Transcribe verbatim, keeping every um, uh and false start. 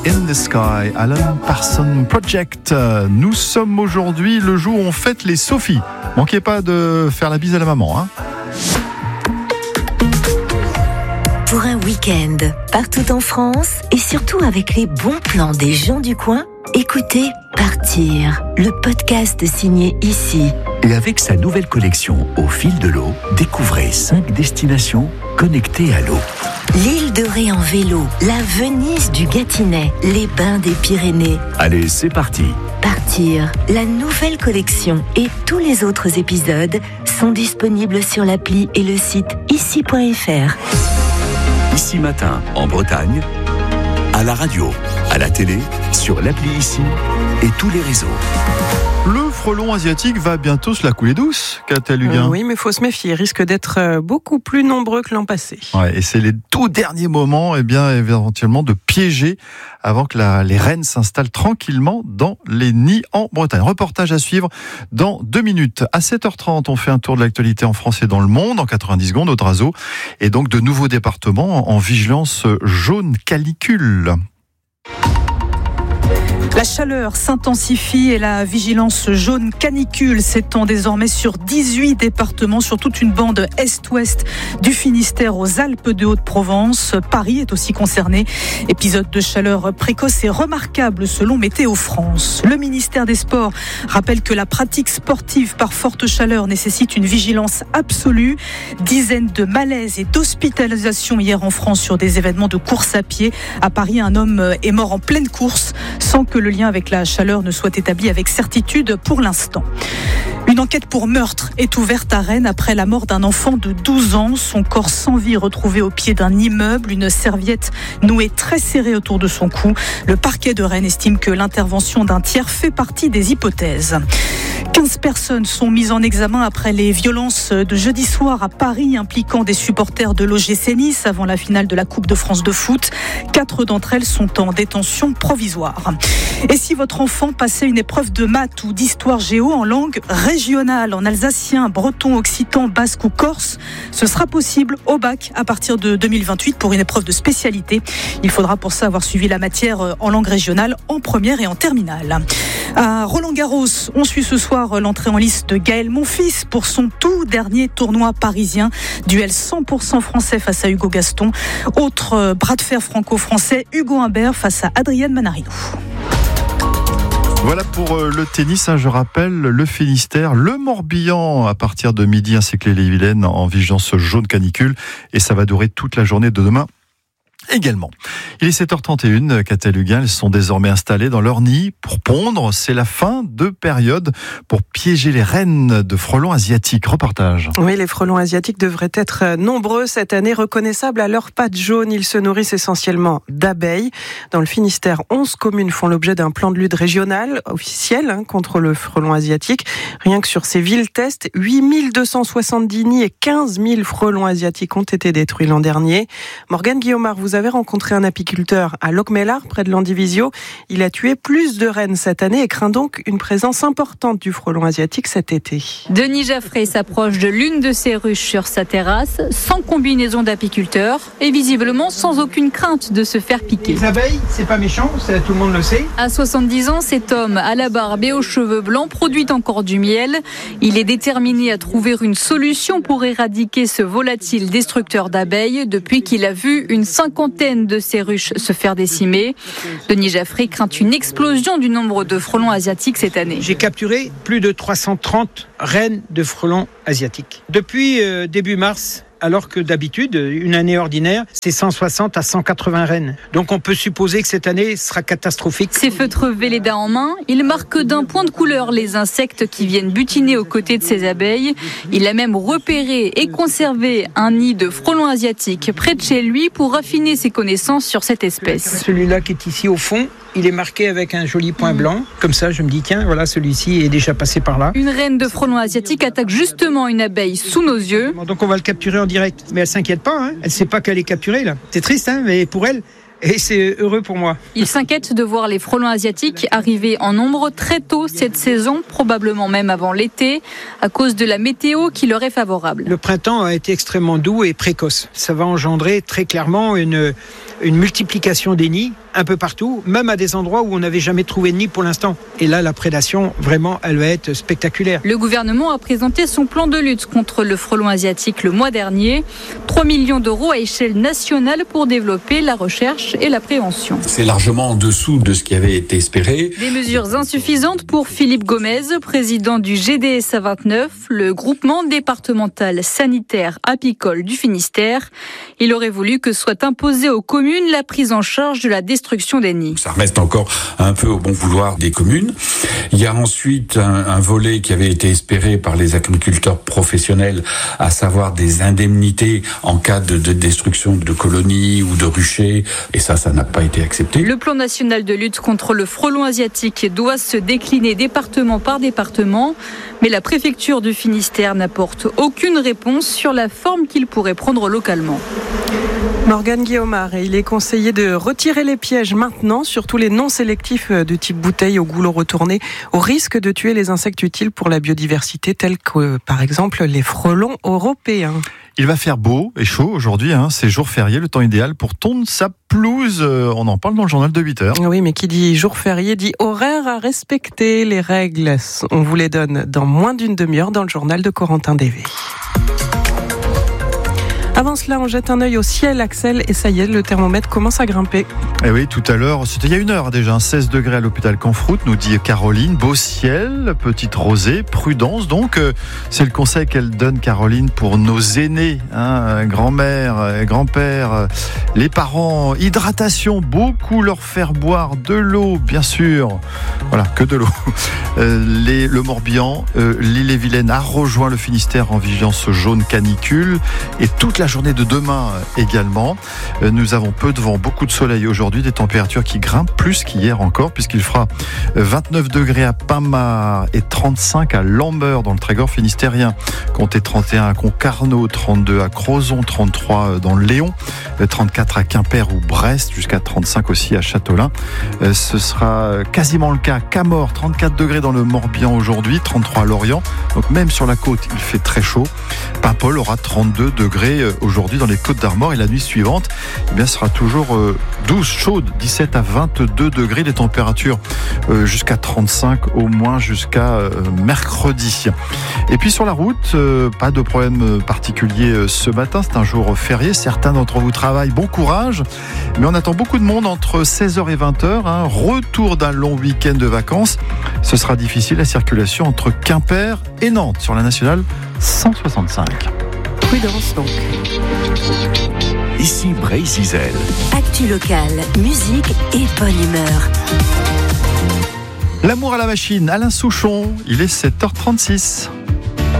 In the Sky, Alan Parsons Project. Nous sommes aujourd'hui le jour où on fête les Sophies. Manquez pas de faire la bise à la maman, hein. Pour un week-end, partout en France et surtout avec les bons plans des gens du coin, écoutez Partir, le podcast signé Ici. Et avec sa nouvelle collection Au fil de l'eau, découvrez cinq destinations connectées à l'eau. L'île de Ré en vélo, la Venise du Gâtinais, les bains des Pyrénées. Allez, c'est parti. Partir, la nouvelle collection et tous les autres épisodes sont disponibles sur l'appli et le site ici point f r. Ici Matin, en Bretagne, à la radio, à la télé, sur l'appli Ici et tous les réseaux. Le frelon asiatique va bientôt se la couler douce, Catel Huguin. Euh, oui, mais il faut se méfier, il risque d'être beaucoup plus nombreux que l'an passé. Ouais, et c'est les tout derniers moments, eh bien, éventuellement, de piéger avant que la, les rennes s'installent tranquillement dans les nids en Bretagne. Reportage à suivre dans deux minutes. À sept heures trente, on fait un tour de l'actualité en France et dans le monde, en quatre-vingt-dix secondes, au Drazo. Et donc, de nouveaux départements en vigilance jaune canicule. La chaleur s'intensifie et la vigilance jaune canicule s'étend désormais sur dix-huit départements, sur toute une bande est-ouest du Finistère aux Alpes de Haute-Provence. Paris est aussi concerné. Épisode de chaleur précoce et remarquable selon Météo France. Le ministère des Sports rappelle que la pratique sportive par forte chaleur nécessite une vigilance absolue. Dizaines de malaises et d'hospitalisations hier en France sur des événements de course à pied. À Paris, un homme est mort en pleine course sans que le lien avec la chaleur ne soit établi avec certitude pour l'instant. Une enquête pour meurtre est ouverte à Rennes après la mort d'un enfant de douze ans. Son corps sans vie retrouvé au pied d'un immeuble, une serviette nouée très serrée autour de son cou. Le parquet de Rennes estime que l'intervention d'un tiers fait partie des hypothèses. quinze personnes sont mises en examen après les violences de jeudi soir à Paris impliquant des supporters de l'O G C Nice avant la finale de la Coupe de France de foot. Quatre d'entre elles sont en détention provisoire. Et si votre enfant passait une épreuve de maths ou d'histoire géo en langue régionale, en alsacien, breton, occitan, basque ou corse, ce sera possible au bac à partir de deux mille vingt-huit pour une épreuve de spécialité. Il faudra pour ça avoir suivi la matière en langue régionale en première et en terminale. À Roland-Garros, on suit ce soir l'entrée en lice de Gaël Monfils pour son tout dernier tournoi parisien. Duel cent pour cent français face à Hugo Gaston. Autre bras de fer franco-français, Hugo Humbert face à Adrienne Manarino. Voilà pour le tennis, hein, je rappelle, le Finistère, le Morbihan à partir de midi ainsi que les Yvelines en vigilance jaune canicule et ça va durer toute la journée de demain. Également. Il est sept heures trente et une, Catel Huguin, elles sont désormais installées dans leur nid pour pondre. C'est la fin de période pour piéger les rennes de frelons asiatiques. Reportage. Oui, les frelons asiatiques devraient être nombreux cette année, reconnaissables à leurs pattes jaunes. Ils se nourrissent essentiellement d'abeilles. Dans le Finistère, onze communes font l'objet d'un plan de lutte régional officiel hein, contre le frelon asiatique. Rien que sur ces villes test, huit mille deux cent soixante-dix nids et quinze mille frelons asiatiques ont été détruits l'an dernier. Morgane Guillaumard, vous avez rencontré un apiculteur à Locmélard, près de Landivisiau. Il a tué plus de rennes cette année et craint donc une présence importante du frelon asiatique cet été. Denis Jaffré s'approche de l'une de ses ruches sur sa terrasse, sans combinaison d'apiculteur et visiblement sans aucune crainte de se faire piquer. Les abeilles, c'est pas méchant, ça, tout le monde le sait. À soixante-dix ans, cet homme à la barbe et aux cheveux blancs produit encore du miel. Il est déterminé à trouver une solution pour éradiquer ce volatile destructeur d'abeilles depuis qu'il a vu une cinquantaine de ces ruches se faire décimer. Denis Jaffré craint une explosion du nombre de frelons asiatiques cette année. J'ai capturé plus de trois cent trente rennes de frelons asiatiques. Depuis euh, début mars, alors que d'habitude, une année ordinaire, c'est cent soixante à cent quatre-vingts rennes. Donc on peut supposer que cette année sera catastrophique. Ses feutres Velleda en main, il marque d'un point de couleur les insectes qui viennent butiner aux côtés de ses abeilles. Il a même repéré et conservé un nid de frelons asiatiques près de chez lui pour affiner ses connaissances sur cette espèce. Celui-là qui est ici au fond, il est marqué avec un joli point blanc. Comme ça, je me dis, tiens, voilà, celui-ci est déjà passé par là. Une reine de frelons asiatiques attaque justement une abeille sous nos yeux. Donc on va le capturer en direct. Mais elle s'inquiète pas, hein. Elle sait pas qu'elle est capturée, là. C'est triste, hein, mais pour elle, et c'est heureux pour moi. Il s'inquiète de voir les frelons asiatiques arriver en nombre très tôt cette saison, probablement même avant l'été, à cause de la météo qui leur est favorable. Le printemps a été extrêmement doux et précoce. Ça va engendrer très clairement une... une multiplication des nids un peu partout, même à des endroits où on n'avait jamais trouvé de nid pour l'instant. Et là, la prédation, vraiment, elle va être spectaculaire. Le gouvernement a présenté son plan de lutte contre le frelon asiatique le mois dernier. trois millions d'euros à échelle nationale pour développer la recherche et la prévention. C'est largement en dessous de ce qui avait été espéré. Des mesures insuffisantes pour Philippe Gomez, président du G D S A vingt-neuf, le groupement départemental sanitaire apicole du Finistère. Il aurait voulu que soit imposée aux communes la prise en charge de la destruction des nids. Ça reste encore un peu au bon vouloir des communes. Il y a ensuite un, un volet qui avait été espéré par les agriculteurs professionnels, à savoir des indemnités en cas de, de destruction de colonies ou de ruchers. Et ça, ça n'a pas été accepté. Le plan national de lutte contre le frelon asiatique doit se décliner département par département, mais la préfecture du Finistère n'apporte aucune réponse sur la forme qu'il pourrait prendre localement. Morgane Guillaumard, il est conseillé de retirer les pièges maintenant, surtout les non sélectifs de type bouteille au goulot retourné, au risque de tuer les insectes utiles pour la biodiversité, tels que par exemple les frelons européens. Il va faire beau et chaud aujourd'hui, hein, c'est jour férié, le temps idéal pour tondre sa pelouse. On en parle dans le journal de huit heures. Oui, mais qui dit jour férié dit horaire à respecter. Les règles, on vous les donne dans moins d'une demi-heure dans le journal de Corentin Dévé. Avant cela, on jette un œil au ciel, Axel, et ça y est, le thermomètre commence à grimper. Eh oui, tout à l'heure, c'était il y a une heure déjà, seize degrés à l'hôpital Canfroute, nous dit Caroline. Beau ciel, petite rosée, prudence. Donc, euh, c'est le conseil qu'elle donne, Caroline, pour nos aînés, hein, grand-mère, grand-père, les parents. Hydratation, beaucoup leur faire boire de l'eau, bien sûr. Voilà, que de l'eau. Euh, les, le Morbihan, euh, l'Ille-et-Vilaine a rejoint le Finistère en vigilance jaune canicule. Et toute la journée de demain également. Euh, nous avons peu de vent, beaucoup de soleil aujourd'hui, des températures qui grimpent plus qu'hier encore, puisqu'il fera vingt-neuf degrés à Pinmar et trente-cinq à Lambert dans le Trégor finistérien. Comptez trente et un à Concarneau, trente-deux à Crozon, trente-trois dans le Léon, trente-quatre à Quimper ou Brest, jusqu'à trente-cinq aussi à Châteaulin. Euh, ce sera quasiment le cas à Camors, trente-quatre degrés dans le Morbihan aujourd'hui, trente-trois à Lorient. Donc même sur la côte, il fait très chaud. Paimpol aura trente-deux degrés aujourd'hui dans les Côtes-d'Armor, et la nuit suivante, eh bien, sera toujours euh, douze, chaude, dix-sept à vingt-deux degrés, des températures euh, jusqu'à trente-cinq au moins jusqu'à euh, mercredi. Et puis sur la route, euh, pas de problème particulier euh, ce matin, c'est un jour férié, certains d'entre vous travaillent, bon courage, mais on attend beaucoup de monde entre seize heures et vingt heures, hein, retour d'un long week-end de vacances. Ce sera difficile, la circulation entre Quimper et Nantes sur la nationale cent soixante-cinq. Prudence donc. Ici Bray-Zizel. Actu locale, musique et bonne humeur. L'amour à la machine, Alain Souchon, il est sept heures trente-six.